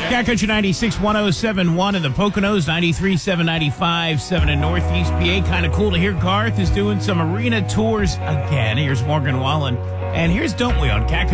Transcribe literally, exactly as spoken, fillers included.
Cat Country ninety-six point one oh seven point one in the Poconos, ninety-three point seven, ninety-five point seven in Northeast P A. Kind of cool to hear Garth is doing some arena tours again. Here's Morgan Wallen. And here's Don't We on Cat Country.